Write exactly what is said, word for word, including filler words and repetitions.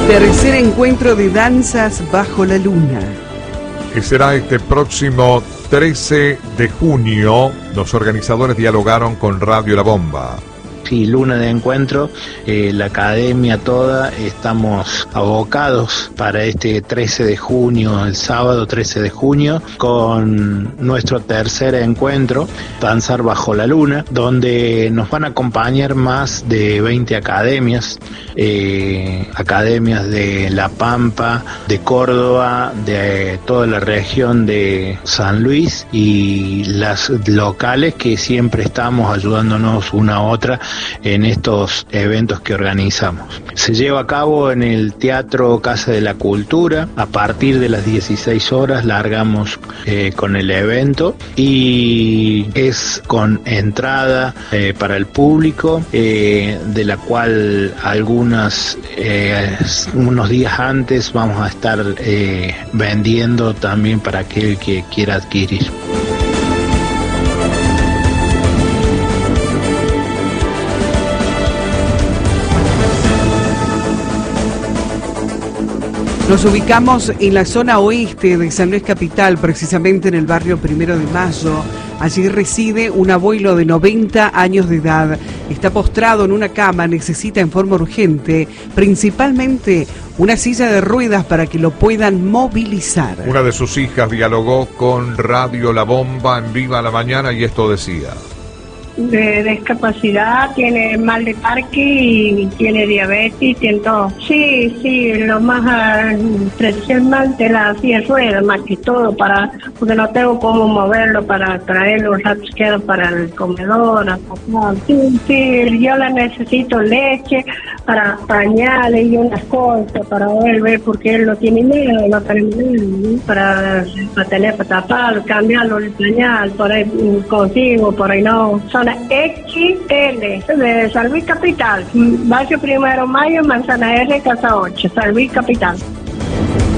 Tercer encuentro de danzas bajo la luna. Que será este próximo trece de junio. Los organizadores dialogaron con Radio La Bomba. Sí, luna de encuentro, eh, la academia toda, estamos abocados para este trece de junio, el sábado trece de junio, con nuestro tercer encuentro, Danzar Bajo la Luna, donde nos van a acompañar más de veinte academias, eh, academias de La Pampa, de Córdoba, de toda la región de San Luis y las locales que siempre estamos ayudándonos una a otra en estos eventos que organizamos. Se lleva a cabo en el Teatro Casa de la Cultura. A partir de las dieciséis horas largamos eh, con el evento y es con entrada eh, para el público, eh, de la cual algunas eh, unos días antes vamos a estar eh, vendiendo también para aquel que quiera adquirir. Nos ubicamos en la zona oeste de San Luis Capital, precisamente en el barrio Primero de Mayo. Allí reside un abuelo de noventa años de edad. Está postrado en una cama, necesita en forma urgente, principalmente una silla de ruedas para que lo puedan movilizar. Una de sus hijas dialogó con Radio La Bomba en Viva la Mañana y esto decía. De discapacidad, tiene mal de parque y tiene diabetes, tiene todo. Sí, sí, lo más impresionante es la silla de ruedas, más que todo, para, porque no tengo cómo moverlo para traerlo un rato quedo para el comedor, a comer. Sí, sí, yo la necesito leche para pañales y unas cosas para él ver, porque él no tiene miedo, no tiene miedo, para, para tener para taparlo, cambiarlo el pañal, por ahí consigo, por ahí no. Son X L de San Luis Capital, barrio Primero de Mayo, Manzana R, Casa ocho, San Luis Capital.